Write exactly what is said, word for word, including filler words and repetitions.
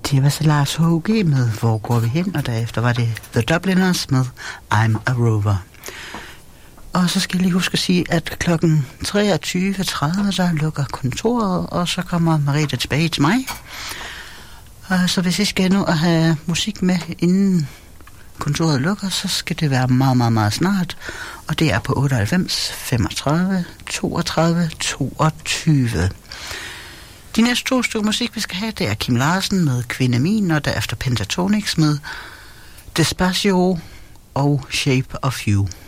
Det var så Lars H G med Hvor går vi hen? Og derefter var det The Dubliners med I'm a Rover. Og så skal jeg lige huske at sige, at klokken treogtyve tredive, der lukker kontoret, og så kommer Merete tilbage til mig. Og så hvis I skal nu at have musik med, inden kontoret lukker, så skal det være meget, meget, meget snart. Og det er på otteoghalvfems femogtredive toogtredive toogtyve. De næste to stykker musik, vi skal have, det er Kim Larsen med Kvinde Min, og derefter Pentatonix med Despacio og Shape of You.